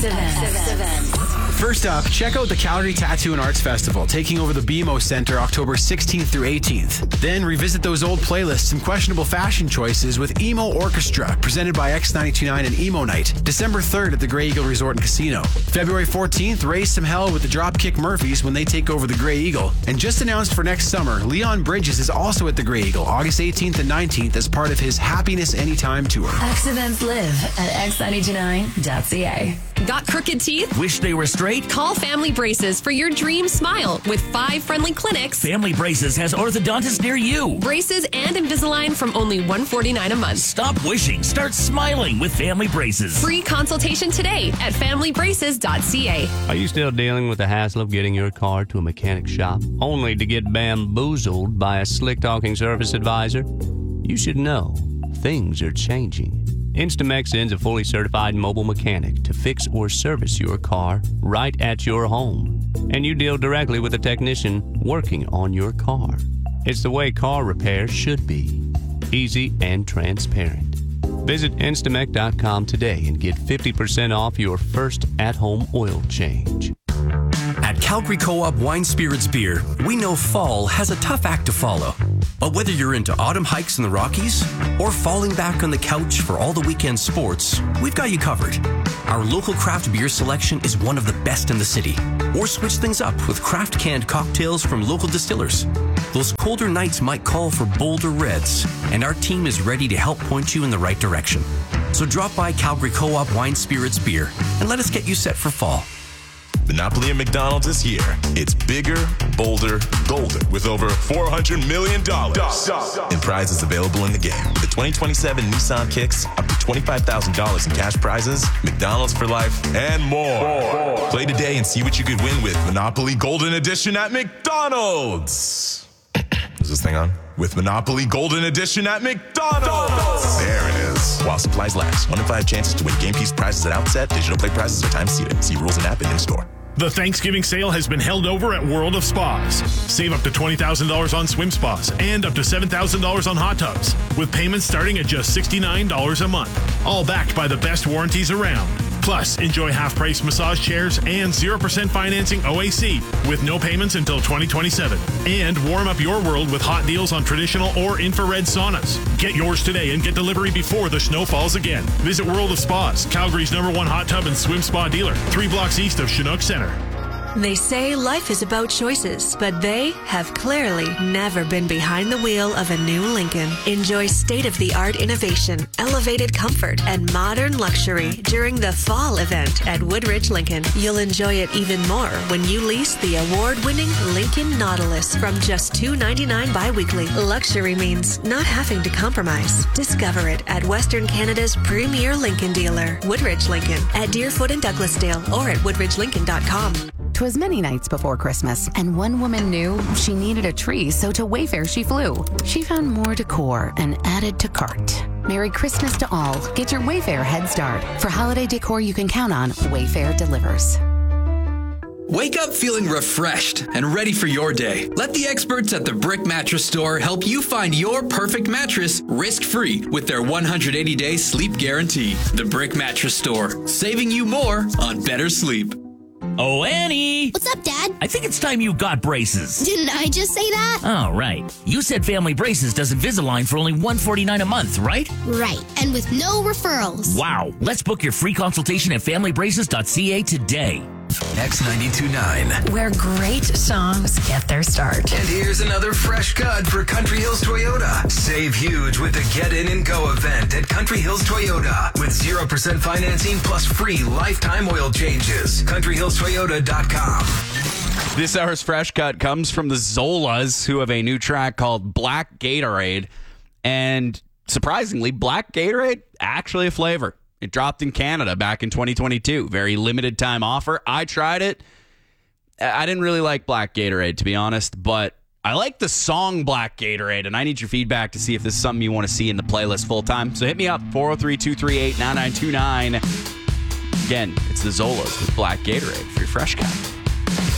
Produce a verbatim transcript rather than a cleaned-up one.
Events. First up, check out the Calgary Tattoo and Arts Festival, taking over the B M O Center October sixteenth through eighteenth. Then revisit those old playlists and questionable fashion choices with Emo Orchestra, presented by X ninety-two point nine and Emo Night, December third at the Grey Eagle Resort and Casino. February fourteenth, raise some hell with the Dropkick Murphys when they take over the Grey Eagle. And just announced for next summer, Leon Bridges is also at the Grey Eagle, August eighteenth and nineteenth, as part of his Happiness Anytime tour. X Events live at x ninety-two point nine dot c a. Got crooked teeth? Wish they were straight? Call Family Braces for your dream smile with five friendly clinics. Family Braces has orthodontists near you. Braces and Invisalign from only one hundred forty-nine dollars a month. Stop wishing. Start smiling with Family Braces. Free consultation today at family braces dot c a. Are you still dealing with the hassle of getting your car to a mechanic shop only to get bamboozled by a slick-talking service advisor? You should know. Things are changing. Instamex sends a fully certified mobile mechanic to fix or service your car right at your home. And you deal directly with a technician working on your car. It's the way car repair should be. Easy and transparent. Visit Instamex dot com today and get fifty percent off your first at-home oil change. At Calgary Co-op Wine Spirits Beer, we know fall has a tough act to follow. But whether you're into autumn hikes in the Rockies or falling back on the couch for all the weekend sports, we've got you covered. Our local craft beer selection is one of the best in the city. Or switch things up with craft canned cocktails from local distillers. Those colder nights might call for bolder reds, and our team is ready to help point you in the right direction. So drop by Calgary Co-op Wine Spirits Beer and let us get you set for fall. Monopoly at McDonald's is here. It's bigger, bolder, golder with over four hundred million dollars in prizes available in the game. The twenty twenty-seven Nissan Kicks, up to twenty-five thousand dollars in cash prizes, McDonald's for life, and more. Play today and see what you could win with Monopoly Golden Edition at McDonald's. Is this thing on? With Monopoly Golden Edition at McDonald's. There it is. While supplies last. One in five chances to win game piece prizes at outset. Digital play prizes are time seated. See rules and app in in-store. The Thanksgiving sale has been held over at World of Spas. Save up to twenty thousand dollars on swim spas and up to seven thousand dollars on hot tubs, with payments starting at just sixty-nine dollars a month. All backed by the best warranties around. Plus, enjoy half-price massage chairs and zero percent financing O A C with no payments until twenty twenty-seven. And warm up your world with hot deals on traditional or infrared saunas. Get yours today and get delivery before the snow falls again. Visit World of Spas, Calgary's number one hot tub and swim spa dealer, three blocks east of Chinook Center. They say life is about choices, but they have clearly never been behind the wheel of a new Lincoln. Enjoy state-of-the-art innovation, elevated comfort, and modern luxury during the fall event at Woodridge Lincoln. You'll enjoy it even more when you lease the award-winning Lincoln Nautilus from just two dollars and ninety-nine cents bi-weekly. Luxury means not having to compromise. Discover it at Western Canada's premier Lincoln dealer, Woodridge Lincoln, at Deerfoot and Douglasdale, or at woodridge lincoln dot com. 'Twas many nights before Christmas, and one woman knew she needed a tree, so to Wayfair she flew. She found more decor and added to cart. Merry Christmas to all. Get your Wayfair head start. For holiday decor you can count on, Wayfair delivers. Wake up feeling refreshed and ready for your day. Let the experts at the Brick Mattress Store help you find your perfect mattress risk-free with their one hundred eighty day sleep guarantee. The Brick Mattress Store, saving you more on better sleep. Oh, Annie! What's up, Dad? I think it's time you got braces. Didn't I just say that? Oh, right. You said Family Braces does Invisalign for only one hundred forty-nine dollars a month, right? Right, and with no referrals. Wow. Let's book your free consultation at family braces dot c a today. X ninety-two point nine, where great songs get their start. And here's another fresh cut for Country Hills Toyota. Save huge with the Get In and Go event at Country Hills Toyota with zero percent financing plus free lifetime oil changes. country hills toyota dot com. This hour's fresh cut comes from the Zolas, who have a new track called Black Gatorade. And surprisingly, Black Gatorade, actually a flavor. It dropped in Canada back in twenty twenty-two. Very limited time offer. I tried it. I didn't really like Black Gatorade, to be honest, but I like the song Black Gatorade, and I need your feedback to see if this is something you want to see in the playlist full time. So hit me up, four oh three, two three eight, nine nine two nine. Again, it's the Zolas with Black Gatorade for your fresh cut.